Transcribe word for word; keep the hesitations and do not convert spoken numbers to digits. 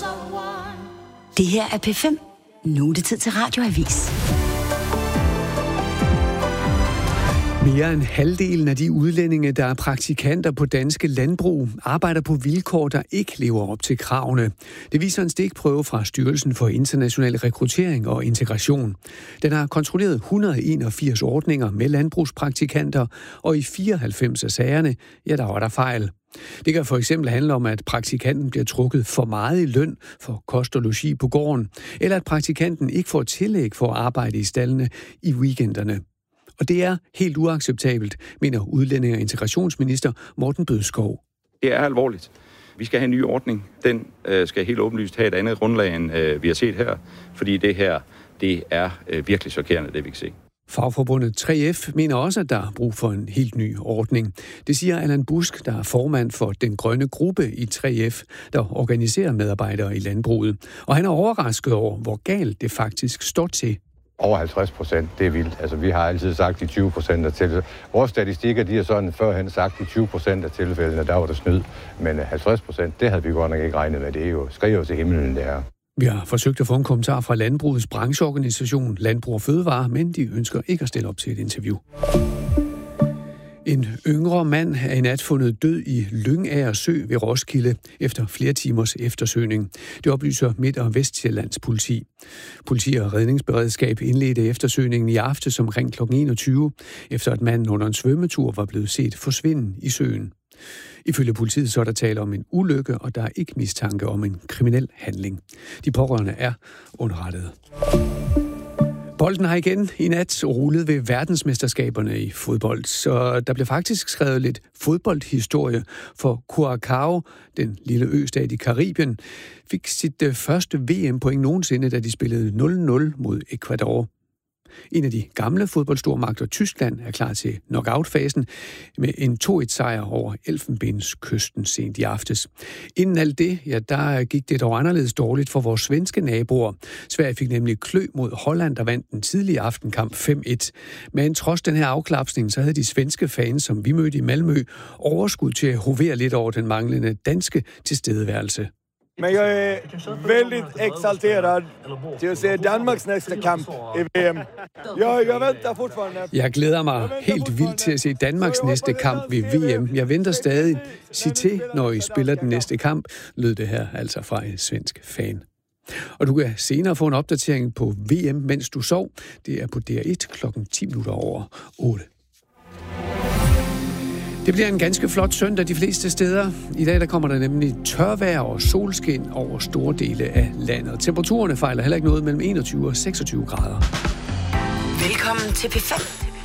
Det her er P fem. Nu er det tid til Radioavis. Mere end halvdelen af de udlændinge, der er praktikanter på danske landbrug, arbejder på vilkår, der ikke lever op til kravene. Det viser en stikprøve fra Styrelsen for International Rekruttering og Integration. Den har kontrolleret et hundrede og enogfirs ordninger med landbrugspraktikanter, og i fireoghalvfems af sagerne, ja, der var der fejl. Det kan for eksempel handle om, at praktikanten bliver trukket for meget i løn for kost og logi på gården, eller at praktikanten ikke får tillæg for at arbejde i staldene i weekenderne. Og det er helt uacceptabelt, mener udlændinge- og integrationsminister Morten Bødskov. Det er alvorligt. Vi skal have en ny ordning. Den øh, skal helt åbenlyst have et andet grundlag, end øh, vi har set her, fordi det her, det er øh, virkelig chokerende, det vi kan se. Fagforbundet tre F mener også, at der er brug for en helt ny ordning. Det siger Allan Busk, der er formand for den grønne gruppe i tre F, der organiserer medarbejdere i landbruget. Og han er overrasket over, hvor galt det faktisk står til. Over halvtreds procent, det er vildt. Altså, vi har altid sagt de tyve procent af tilfældene. Vores statistikker, de har sådan førhen sagt de tyve procent af tilfældene, der var der snyd. Men halvtreds procent, det havde vi godt nok ikke regnet med. Det er jo skriver til himlen, det er. Vi har forsøgt at få en kommentar fra Landbrugets brancheorganisation Landbrug og Fødevare, men de ønsker ikke at stille op til et interview. En yngre mand er i nat fundet død i Lyngager Sø ved Roskilde efter flere timers eftersøgning. Det oplyser Midt- og Vestsjællands politi. Politi og redningsberedskab indledte eftersøgningen i aftes omkring klokken enogtyve, efter at manden under en svømmetur var blevet set forsvinde i søen. Ifølge politiet så er der tale om en ulykke, og der er ikke mistanke om en kriminel handling. De pårørende er underrettet. Bolden har igen i nat rullet ved verdensmesterskaberne i fodbold, så der blev faktisk skrevet lidt fodboldhistorie, for Curaçao, den lille østat i Karibien, fik sit første V M-point nogensinde, da de spillede nul nul mod Ecuador. En af de gamle fodboldstormagter, Tyskland, er klar til knockout-fasen med en to et sejr over Elfenbenskysten sent i aftes. Inden alt det, ja, der gik det dog anderledes dårligt for vores svenske naboer. Sverige fik nemlig klø mod Holland, der vandt den tidlige aftenkamp fem et. Men trods den her afklapsning, så havde de svenske fans, som vi mødte i Malmø, overskud til at hovere lidt over den manglende danske tilstedeværelse. Men jag är väldigt exalterad till att se Danmarks nästa kamp i V M. Jag, jag väntar fortfarande. Jeg glæder mig helt vildt til at se Danmarks næste kamp ved V M. Jeg venter stadig. Sig til, når I spiller den næste kamp, lød det her altså fra en svensk fan. Og du kan senere få en opdatering på V M, mens du sov. Det er på D R et klokken ti minutter over otte. Det bliver en ganske flot søndag de fleste steder. I dag der kommer der nemlig tørvejr og solskin over store dele af landet. Temperaturerne fejler heller ikke noget mellem enogtyve og seksogtyve grader. Velkommen til P fem.